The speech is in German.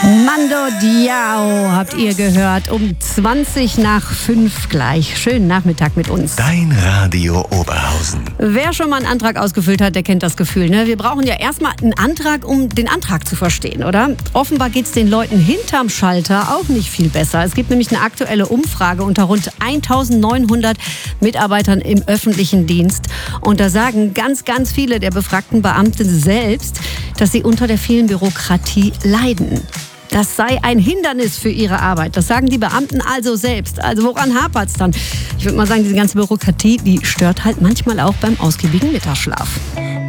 Mando Diao habt ihr gehört, um 5:20 gleich. Schönen Nachmittag mit uns. Dein Radio Oberhausen. Wer schon mal einen Antrag ausgefüllt hat, der kennt das Gefühl. Ne? Wir brauchen ja erstmal einen Antrag, um den Antrag zu verstehen, oder? Offenbar geht es den Leuten hinterm Schalter auch nicht viel besser. Es gibt nämlich eine aktuelle Umfrage unter rund 1900 Mitarbeitern im öffentlichen Dienst. Und da sagen ganz, ganz viele der befragten Beamten selbst, dass sie unter der vielen Bürokratie leiden. Das sei ein Hindernis für ihre Arbeit. Das sagen die Beamten also selbst. Also woran hapert's dann? Ich würde mal sagen, diese ganze Bürokratie, die stört halt manchmal auch beim ausgiebigen Mittagsschlaf.